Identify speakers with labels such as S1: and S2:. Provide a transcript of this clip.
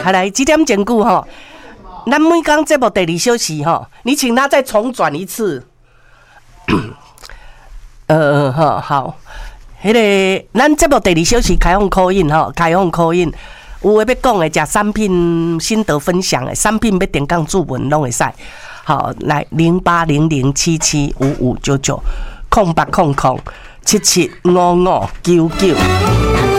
S1: 还来几点前句吼？咱每讲节目第2小时吼，你请他再重转一次。好，迄个咱节目第2小时开放call in吼，开放call in，有诶要讲诶，食产品心得分享诶，产品要点杠注文拢会使。好，来0800775599，0800775599。